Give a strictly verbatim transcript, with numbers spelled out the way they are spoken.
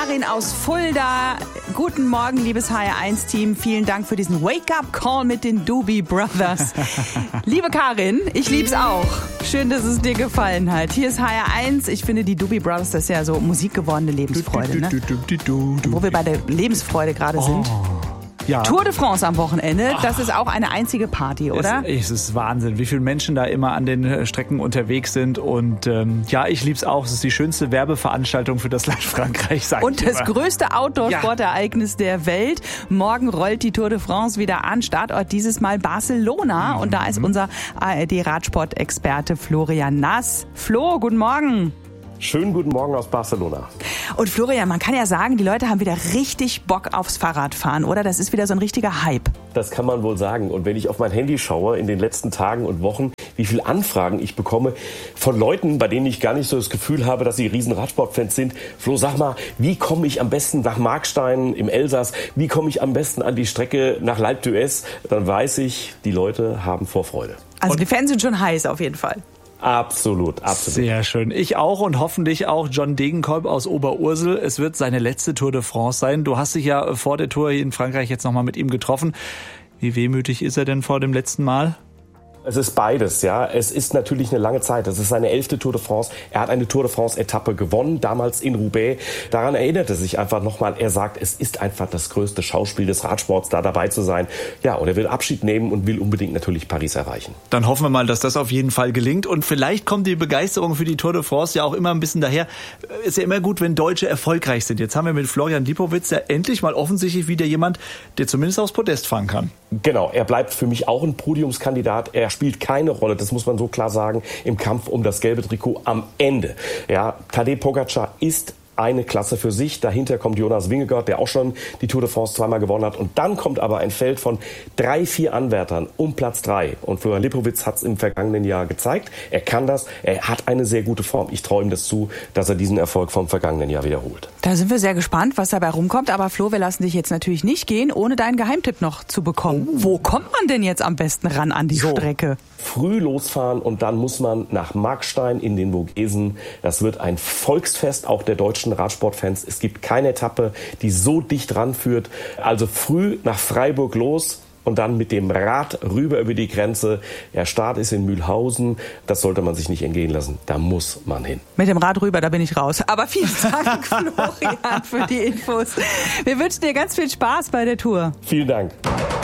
Karin aus Fulda. Guten Morgen, liebes H R eins Team. Vielen Dank für diesen Wake-up-Call mit den Doobie Brothers. Liebe Karin, ich lieb's auch. Schön, dass es dir gefallen hat. Hier ist H R eins. Ich finde, die Doobie Brothers, das ist ja so musikgewordene Lebensfreude. Ne? Wo wir bei der Lebensfreude gerade sind. Ja. Tour de France am Wochenende, das ist auch eine einzige Party, oder? Es, es ist Wahnsinn, wie viele Menschen da immer an den Strecken unterwegs sind. Und ähm, ja, ich lieb's auch. Es ist die schönste Werbeveranstaltung für das Land Frankreich, sag Und ich das immer. größte Outdoor-Sportereignis ja. der Welt. Morgen rollt die Tour de France wieder an. Startort dieses Mal Barcelona. Mhm. Und da ist unser A R D-Radsport-Experte Florian Nass. Flo, guten Morgen. Schönen guten Morgen aus Barcelona. Und Florian, man kann ja sagen, die Leute haben wieder richtig Bock aufs Fahrradfahren, oder? Das ist wieder so ein richtiger Hype. Das kann man wohl sagen. Und wenn ich auf mein Handy schaue in den letzten Tagen und Wochen, wie viele Anfragen ich bekomme von Leuten, bei denen ich gar nicht so das Gefühl habe, dass sie riesen Radsportfans sind. Flo, sag mal, wie komme ich am besten nach Markstein im Elsass? Wie komme ich am besten an die Strecke nach L'Alpe d'Huez? Dann weiß ich, die Leute haben Vorfreude. Also und die Fans sind schon heiß auf jeden Fall. Absolut, absolut. Sehr schön. Ich auch und hoffentlich auch John Degenkolb aus Oberursel. Es wird seine letzte Tour de France sein. Du hast dich ja vor der Tour hier in Frankreich jetzt nochmal mit ihm getroffen. Wie wehmütig ist er denn vor dem letzten Mal? Es ist beides, ja. Es ist natürlich eine lange Zeit. Das ist seine elfte Tour de France. Er hat eine Tour de France-Etappe gewonnen, damals in Roubaix. Daran erinnert er sich einfach nochmal. Er sagt, es ist einfach das größte Schauspiel des Radsports, da dabei zu sein. Ja, und er will Abschied nehmen und will unbedingt natürlich Paris erreichen. Dann hoffen wir mal, dass das auf jeden Fall gelingt. Und vielleicht kommt die Begeisterung für die Tour de France ja auch immer ein bisschen daher. Ist ja immer gut, wenn Deutsche erfolgreich sind. Jetzt haben wir mit Florian Lipowitz ja endlich mal offensichtlich wieder jemand, der zumindest aufs Podest fahren kann. Genau, er bleibt für mich auch ein Podiumskandidat. Er spielt keine Rolle, das muss man so klar sagen, im Kampf um das gelbe Trikot am Ende. Ja, Tadej Pogačar ist eine Klasse für sich. Dahinter kommt Jonas Vingegaard, der auch schon die Tour de France zweimal gewonnen hat. Und dann kommt aber ein Feld von drei, vier Anwärtern um Platz drei. Und Florian Lipowitz hat es im vergangenen Jahr gezeigt. Er kann das. Er hat eine sehr gute Form. Ich traue ihm das zu, dass er diesen Erfolg vom vergangenen Jahr wiederholt. Da sind wir sehr gespannt, was dabei rumkommt. Aber Flo, wir lassen dich jetzt natürlich nicht gehen, ohne deinen Geheimtipp noch zu bekommen. Oh. Wo kommt man denn jetzt am besten ran an die so. Strecke? Früh losfahren und dann muss man nach Markstein in den Vogesen. Das wird ein Volksfest auch der deutschen Radsportfans. Es gibt keine Etappe, die so dicht ranführt. Also früh nach Freiburg los und dann mit dem Rad rüber über die Grenze. Der Start ist in Mühlhausen. Das sollte man sich nicht entgehen lassen. Da muss man hin. Mit dem Rad rüber, da bin ich raus. Aber vielen Dank, Florian, für die Infos. Wir wünschen dir ganz viel Spaß bei der Tour. Vielen Dank.